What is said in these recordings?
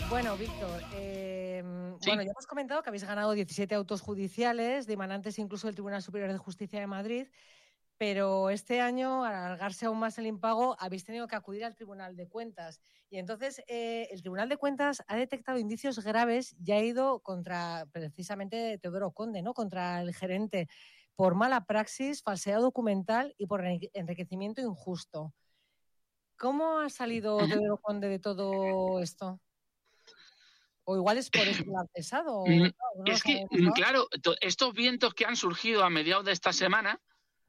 Bueno, Víctor, Sí. ya hemos comentado que habéis ganado 17 autos judiciales, dimanantes incluso del Tribunal Superior de Justicia de Madrid, pero este año, al alargarse aún más el impago, habéis tenido que acudir al Tribunal de Cuentas. Y entonces el Tribunal de Cuentas ha detectado indicios graves y ha ido contra precisamente Teodoro Conde, ¿no? Contra el gerente, por mala praxis, falsedad documental y por enriquecimiento injusto. ¿Cómo ha salido Teodoro Conde de todo esto? O igual es por eso que lo han cesado. No Es que, sabemos, ¿no? claro, estos vientos que han surgido a mediados de esta semana,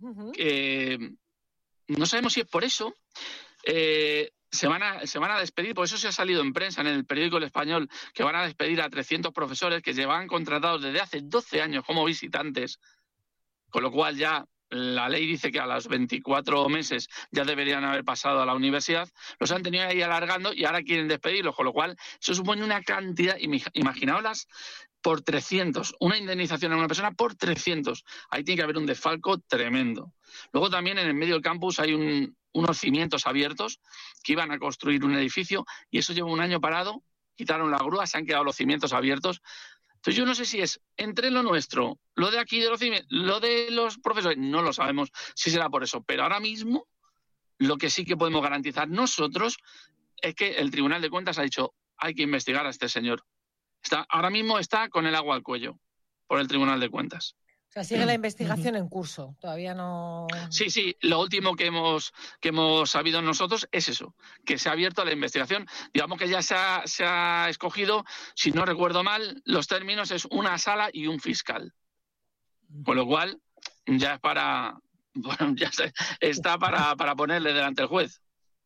no sabemos si es por eso. Se van a despedir, por eso se ha salido en prensa, en el periódico El Español, que van a despedir a 300 profesores que llevaban contratados desde hace 12 años como visitantes, con lo cual ya la ley dice que a los 24 meses ya deberían haber pasado a la universidad, los han tenido ahí alargando y ahora quieren despedirlos, con lo cual eso supone una cantidad, imaginaoslas, por 300, una indemnización a una persona por 300, ahí tiene que haber un desfalco tremendo. Luego también en el medio del campus hay unos cimientos abiertos que iban a construir un edificio y eso lleva un año parado, quitaron la grúa, se han quedado los cimientos abiertos. Entonces yo no sé si es entre lo nuestro, lo de aquí, lo de los profesores, no lo sabemos si será por eso, pero ahora mismo lo que sí que podemos garantizar nosotros es que el Tribunal de Cuentas ha dicho hay que investigar a este señor. Ahora mismo está con el agua al cuello por el Tribunal de Cuentas. O sea, sigue la investigación en curso, todavía no... Sí, lo último que hemos sabido nosotros es eso, que se ha abierto la investigación. Digamos que ya se ha escogido, si no recuerdo mal, los términos es una sala y un fiscal. Con lo cual, ya es está para ponerle delante al juez.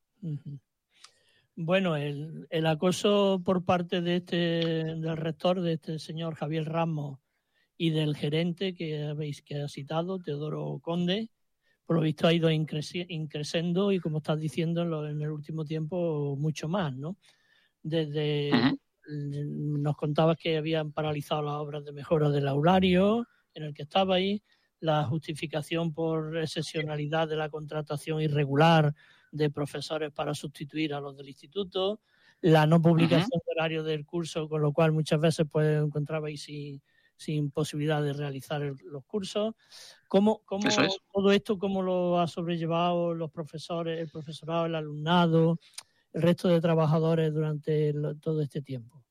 Bueno, el acoso por parte del rector, de este señor Javier Ramos, y del gerente que ha citado, Teodoro Conde, por lo visto ha ido increciendo y, como estás diciendo, en el último tiempo mucho más, ¿no? Nos contabas que habían paralizado las obras de mejora del aulario en el que estaba ahí, la justificación por excepcionalidad de la contratación irregular de profesores para sustituir a los del instituto, la no publicación de horario del curso, con lo cual muchas veces pues encontrabais sin posibilidad de realizar los cursos. ¿Cómo todo esto, cómo lo ha sobrellevado los profesores, el profesorado, el alumnado, el resto de trabajadores durante todo este tiempo?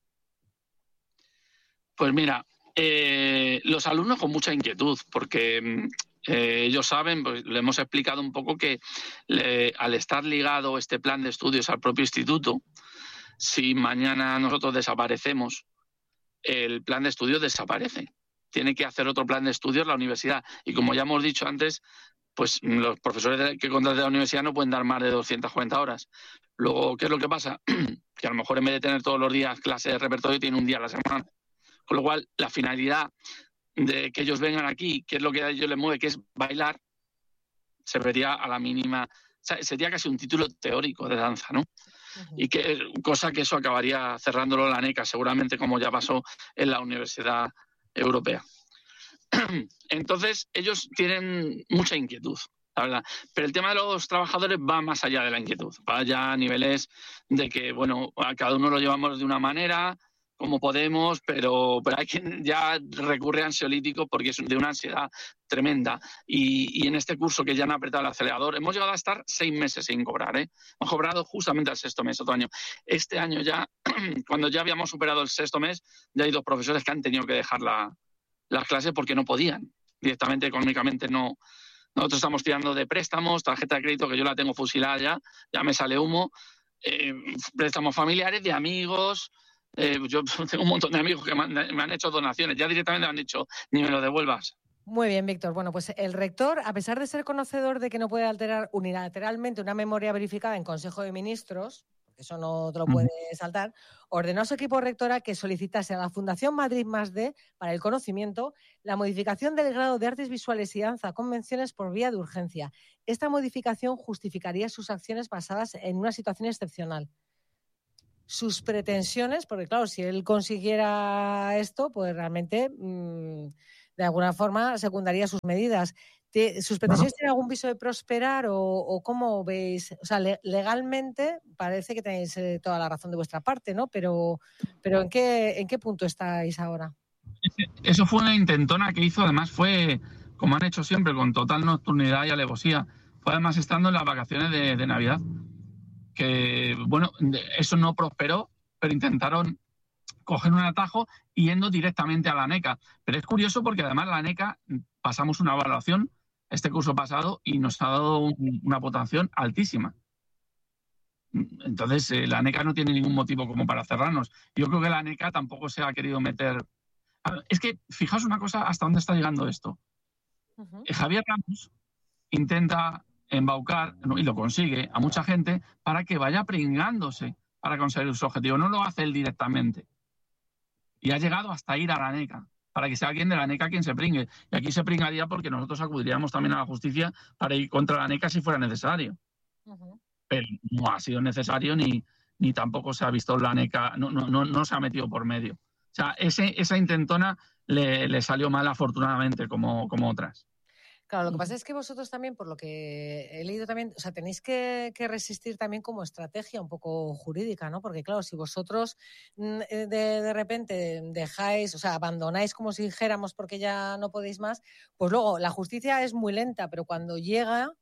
Pues mira, los alumnos con mucha inquietud, porque ellos saben, pues le hemos explicado un poco que al estar ligado este plan de estudios al propio instituto, si mañana nosotros desaparecemos, el plan de estudios desaparece. Tiene que hacer otro plan de estudios la universidad. Y como ya hemos dicho antes, pues los profesores que contraten la universidad no pueden dar más de 240 horas. Luego, ¿qué es lo que pasa? Que a lo mejor en vez de tener todos los días clases de repertorio, tienen un día a la semana. Con lo cual, la finalidad de que ellos vengan aquí, que es lo que a ellos les mueve, que es bailar, se vería a la mínima. O sea, sería casi un título teórico de danza, ¿no? Y cosa que eso acabaría cerrándolo la NECA, seguramente, como ya pasó en la Universidad Europea. Entonces, ellos tienen mucha inquietud, la verdad. Pero el tema de los trabajadores va más allá de la inquietud. Va ya a niveles de que, bueno, a cada uno lo llevamos de una manera, como podemos, pero hay quien ya recurre a ansiolíticos porque es de una ansiedad tremenda. Y en este curso que ya han apretado el acelerador, hemos llegado a estar 6 meses sin cobrar, ¿eh? Hemos cobrado justamente al 6.º mes, otro año. Este año ya, cuando ya habíamos superado el 6.º mes, ya hay 2 profesores que han tenido que dejar las clases porque no podían. Directamente, económicamente, no. Nosotros estamos tirando de préstamos, tarjeta de crédito, que yo la tengo fusilada ya me sale humo, préstamos familiares, de amigos. Yo tengo un montón de amigos que me han hecho donaciones, ya directamente me han dicho, ni me lo devuelvas. Muy bien, Víctor. Bueno, pues el rector, a pesar de ser conocedor de que no puede alterar unilateralmente una memoria verificada en Consejo de Ministros, porque eso no te lo puede saltar, ordenó a su equipo rectora que solicitase a la Fundación Madrid+D para el conocimiento la modificación del grado de artes visuales y danza con menciones por vía de urgencia. Esta modificación justificaría sus acciones basadas en una situación excepcional. Sus pretensiones, porque claro, si él consiguiera esto, pues realmente de alguna forma secundaría sus medidas. ¿Sus pretensiones tienen algún viso de prosperar o cómo veis? O sea, legalmente parece que tenéis toda la razón de vuestra parte, ¿no? Pero ¿en qué punto estáis ahora? Eso fue una intentona que hizo, además fue, como han hecho siempre, con total nocturnidad y alevosía. Fue además estando en las vacaciones de Navidad. Que, bueno, eso no prosperó, pero intentaron coger un atajo yendo directamente a la ANECA. Pero es curioso porque además la ANECA pasamos una evaluación este curso pasado y nos ha dado una votación altísima. Entonces, la ANECA no tiene ningún motivo como para cerrarnos. Yo creo que la ANECA tampoco se ha querido meter. Es que, fijaos una cosa, hasta dónde está llegando esto. Javier Ramos intenta embaucar, y lo consigue, a mucha gente para que vaya pringándose para conseguir su objetivo. No lo hace él directamente. Y ha llegado hasta ir a la ANECA, para que sea alguien de la ANECA quien se pringue. Y aquí se pringaría porque nosotros acudiríamos también a la justicia para ir contra la ANECA si fuera necesario. Pero no ha sido necesario ni tampoco se ha visto la ANECA, no se ha metido por medio. O sea, esa intentona le salió mal afortunadamente como otras. Claro, lo que pasa es que vosotros también, por lo que he leído también, o sea, tenéis que resistir también como estrategia un poco jurídica, ¿no? Porque claro, si vosotros de repente dejáis, o sea, abandonáis como si dijéramos porque ya no podéis más, pues luego la justicia es muy lenta, pero cuando llega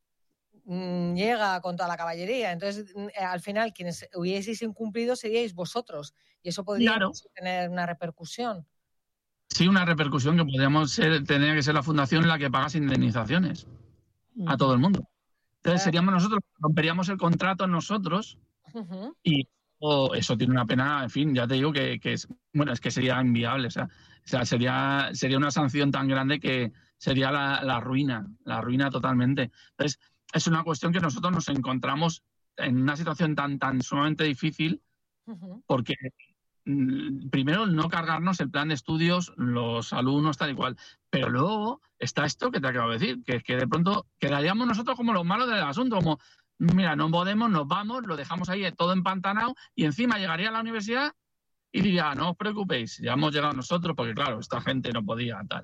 con toda la caballería. Entonces, al final, quienes hubieseis incumplido seríais vosotros y eso podría tener una repercusión. Sí, una repercusión que tendría que ser la fundación la que pagase indemnizaciones a todo el mundo. Entonces seríamos nosotros, romperíamos el contrato nosotros y eso tiene una pena, en fin, ya te digo que es que sería inviable. O sea, sería una sanción tan grande que sería la ruina totalmente. Entonces, es una cuestión que nosotros nos encontramos en una situación tan sumamente difícil porque primero, no cargarnos el plan de estudios, los alumnos, tal y cual. Pero luego está esto que te acabo de decir, que es que de pronto quedaríamos nosotros como los malos del asunto, como, mira, no podemos, nos vamos, lo dejamos ahí todo empantanado y encima llegaría a la universidad y diría, no os preocupéis, ya hemos llegado nosotros, porque claro, esta gente no podía, tal.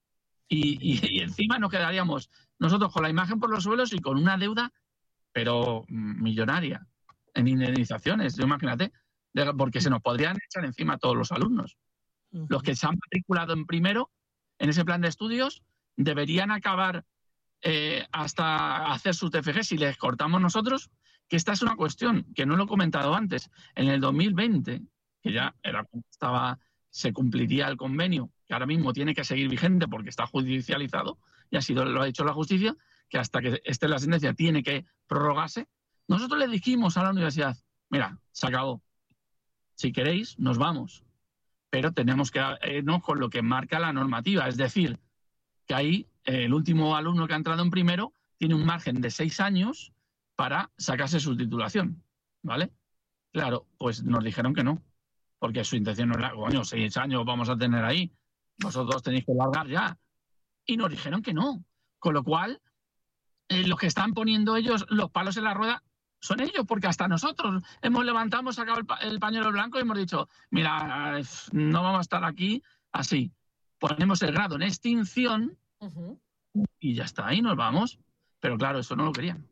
Y encima nos quedaríamos nosotros con la imagen por los suelos y con una deuda, pero millonaria, en indemnizaciones, imagínate. Porque se nos podrían echar encima a todos los alumnos. Los que se han matriculado en primero, en ese plan de estudios, deberían acabar hasta hacer sus TFG si les cortamos nosotros, que esta es una cuestión que no lo he comentado antes. En el 2020, que ya se cumpliría el convenio, que ahora mismo tiene que seguir vigente porque está judicializado, y lo ha dicho la justicia, que hasta que esté la sentencia tiene que prorrogarse. Nosotros le dijimos a la universidad, mira, se acabó. Si queréis, nos vamos. Pero tenemos que irnos con lo que marca la normativa. Es decir, que ahí el último alumno que ha entrado en primero tiene un margen de 6 años para sacarse su titulación. ¿Vale? Claro, pues nos dijeron que no. Porque su intención no era, 6 años vamos a tener ahí. Vosotros tenéis que largar ya. Y nos dijeron que no. Con lo cual, los que están poniendo ellos los palos en la rueda son ellos, porque hasta nosotros hemos sacado el pañuelo blanco y hemos dicho, mira, no vamos a estar aquí así. Ponemos el grado en extinción y ya está, ahí nos vamos. Pero claro, eso no lo querían.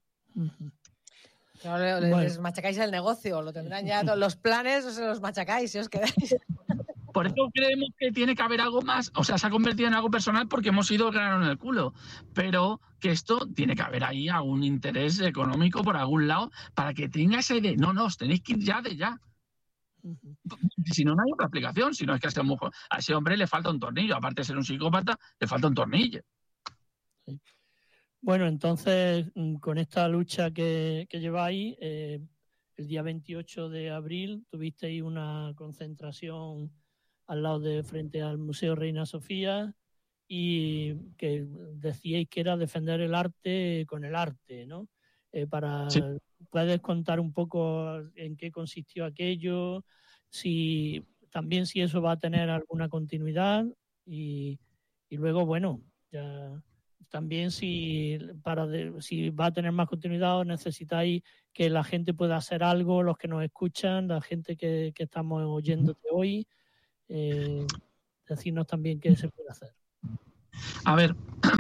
Claro, les machacáis el negocio, lo tendrán ya todos los planes, o se los machacáis si os quedáis. Por eso creemos que tiene que haber algo más, o sea, se ha convertido en algo personal porque hemos ido el grano en el culo, pero que esto tiene que haber ahí algún interés económico por algún lado para que tenga esa idea. No, os tenéis que ir ya de ya. Si no, no hay otra explicación, si no es que a ese hombre le falta un tornillo, aparte de ser un psicópata, le falta un tornillo. Sí. Bueno, entonces, con esta lucha que lleváis, el día 28 de abril tuvisteis una concentración al lado frente al Museo Reina Sofía y que decíais que era defender el arte con el arte, ¿no? Sí. ¿Puedes contar un poco en qué consistió aquello? Si eso va a tener alguna continuidad y luego, bueno, ya también si va a tener más continuidad o necesitáis que la gente pueda hacer algo, los que nos escuchan, la gente que estamos oyéndote hoy, decirnos también qué se puede hacer. A ver,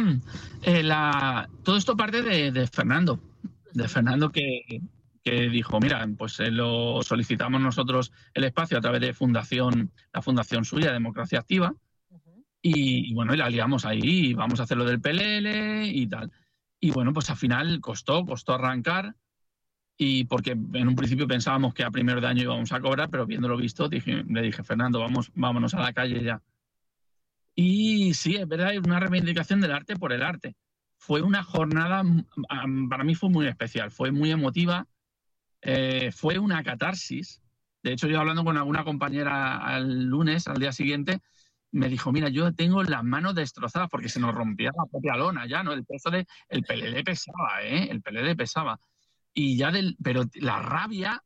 todo esto parte de Fernando. De Fernando que dijo, mira, pues lo solicitamos nosotros el espacio a través de la fundación suya, Democracia Activa, y bueno, y la liamos ahí, y vamos a hacer lo del PLL y tal. Y bueno, pues al final costó arrancar, y porque en un principio pensábamos que a primero de año íbamos a cobrar, pero viéndolo visto, le dije, Fernando, vámonos a la calle ya. Y sí, es verdad, hay una reivindicación del arte por el arte. Fue una jornada, para mí fue muy especial, fue muy emotiva, fue una catarsis. De hecho, yo hablando con alguna compañera al día siguiente, me dijo, mira, yo tengo las manos destrozadas porque se nos rompía la propia lona ya, ¿no? El peso el PLL pesaba, el PLL pesaba. Y ya pero la rabia,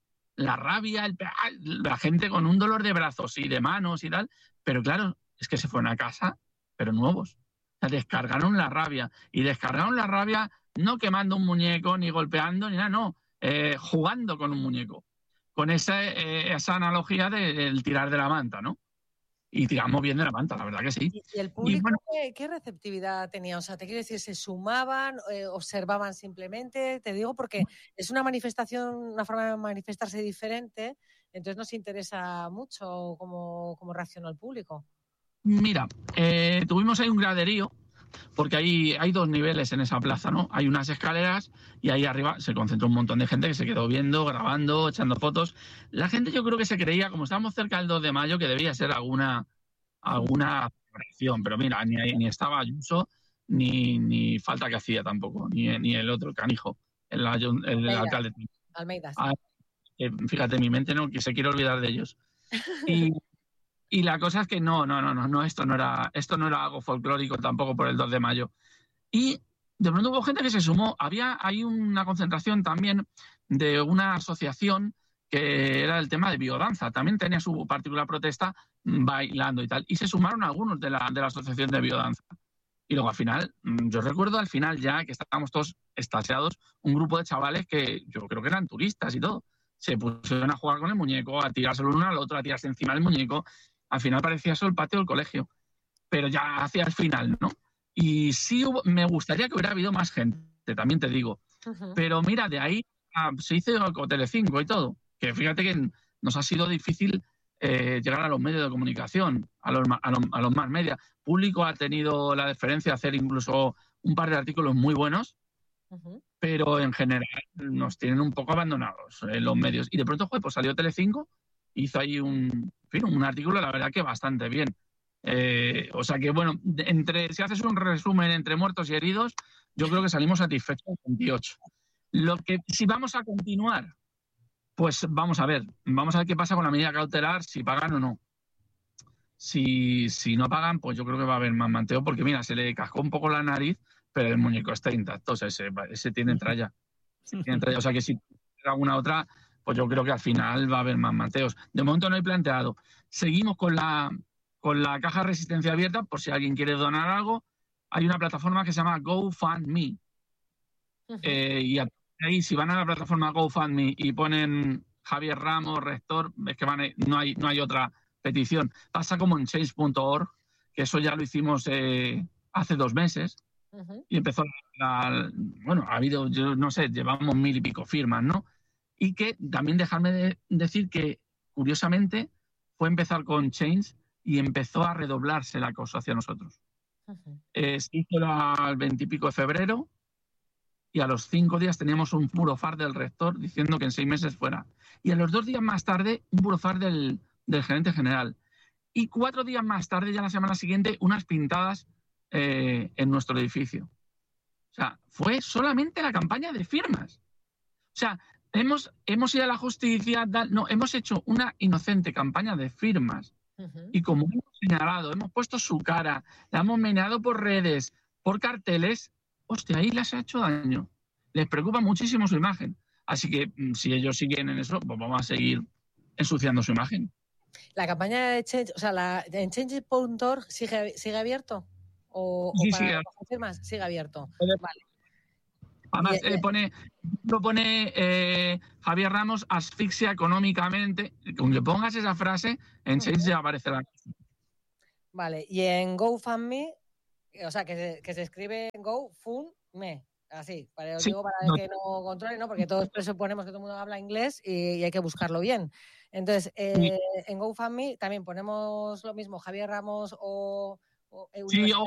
la gente con un dolor de brazos y de manos y tal, pero claro, es que se fueron a casa, pero nuevos. O sea, descargaron la rabia. Y descargaron la rabia no quemando un muñeco, ni golpeando, ni nada, no. Jugando con un muñeco. Con esa analogía del tirar de la manta, ¿no? Y tiramos bien de la manta, la verdad que sí. ¿Y el público qué receptividad tenía? O sea, ¿te quiero decir, se sumaban, observaban simplemente? Te digo porque es una manifestación, una forma de manifestarse diferente, entonces nos interesa mucho cómo reaccionó el público. Mira, tuvimos ahí un graderío, porque hay 2 niveles en esa plaza, ¿no? Hay unas escaleras y ahí arriba se concentró un montón de gente que se quedó viendo, grabando, echando fotos. La gente yo creo que se creía, como estábamos cerca del 2 de mayo, que debía ser alguna celebración, pero mira, ni estaba Ayuso, ni falta que hacía tampoco, ni el otro, Canijo, el alcalde. Almeida. Fíjate, mi mente no, que se quiere olvidar de ellos. Y la cosa es que no, esto no era algo folclórico tampoco por el 2 de mayo. Y de pronto hubo gente que se sumó. Hay una concentración también de una asociación que era el tema de biodanza. También tenía su particular protesta bailando y tal. Y se sumaron algunos de la asociación de biodanza. Y luego al final, yo recuerdo al final ya que estábamos todos extasiados, un grupo de chavales que yo creo que eran turistas y todo. Se pusieron a jugar con el muñeco, a tirárselo uno al otro, a tirarse encima del muñeco. Al final parecía eso el patio del colegio, pero ya hacia el final, ¿no? Y sí, me gustaría que hubiera habido más gente, también te digo. Pero mira, de ahí se hizo con Telecinco y todo, que fíjate que nos ha sido difícil llegar a los medios de comunicación, a los más media. Público ha tenido la deferencia de hacer incluso un par de artículos muy buenos, pero en general nos tienen un poco abandonados los medios. Y de pronto, pues salió Telecinco, hizo ahí un artículo, la verdad que bastante bien. O sea que, bueno, si haces un resumen entre muertos y heridos, yo creo que salimos satisfechos con 28. Si vamos a continuar, pues vamos a ver qué pasa con la medida cautelar, si pagan o no. Si no pagan, pues yo creo que va a haber más manteo, porque mira, se le cascó un poco la nariz, pero el muñeco está intacto, o sea, ese tiene tralla. O sea que si alguna otra, pues yo creo que al final va a haber más manteos. De momento no hay planteado. Seguimos con la caja de resistencia abierta, por si alguien quiere donar algo. Hay una plataforma que se llama GoFundMe. Y ahí, si van a la plataforma GoFundMe y ponen Javier Ramos, rector, es que no hay otra petición. Pasa como en change.org, que eso ya lo hicimos hace 2 meses. Y empezó bueno, ha habido, yo no sé, llevamos 1000 y pico firmas, ¿no? Y que también dejarme decir que, curiosamente, fue empezar con Change y empezó a redoblarse la cosa hacia nosotros. Se hizo al 20 y pico de febrero y a los 5 días teníamos un burofax del rector diciendo que en 6 meses fuera. Y a los 2 días más tarde, un burofax del gerente general. Y 4 días más tarde, ya la semana siguiente, unas pintadas en nuestro edificio. O sea, fue solamente la campaña de firmas. O sea, hemos ido a la justicia, hemos hecho una inocente campaña de firmas. Y como hemos señalado, hemos puesto su cara, la hemos meneado por redes, por carteles, hostia, ahí les ha hecho daño. Les preocupa muchísimo su imagen. Así que si ellos siguen en eso, pues vamos a seguir ensuciando su imagen. La campaña de Change, o sea, en change.org sigue abierto. Sí, para las firmas sigue abierto. Vale. Además, pone Javier Ramos, asfixia económicamente. Con que pongas esa frase, en Change ya aparece la cosa. Vale, y en GoFundMe O sea, que se escribe GoFundMe. Así, para el que no controle, ¿no? Porque todos presuponemos que todo el mundo habla inglés y hay que buscarlo bien. Entonces, en GoFundMe también ponemos lo mismo, Javier Ramos o Eugenio.